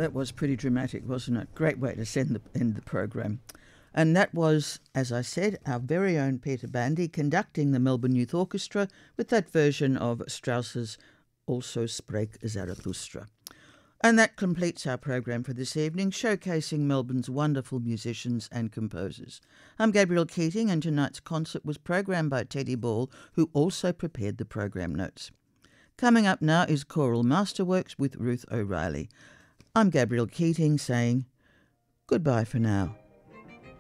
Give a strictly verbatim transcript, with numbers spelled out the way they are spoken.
that was pretty dramatic, wasn't it? Great way to send the, end the program. And that was, as I said, our very own Peter Bandy conducting the Melbourne Youth Orchestra with that version of Strauss's Also Sprach Zarathustra. And that completes our program for this evening, showcasing Melbourne's wonderful musicians and composers. I'm Gabrielle Keating, and tonight's concert was programmed by Teddy Ball, who also prepared the program notes. Coming up now is Choral Masterworks with Ruth O'Reilly. I'm Gabrielle Keating saying goodbye for now.